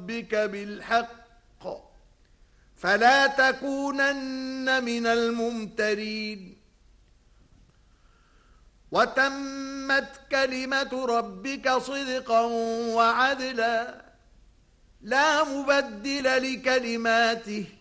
ربك بالحق فلا تكونن من الممترين وتمت كلمة ربك صدقا وعدلا لا مبدل لكلماته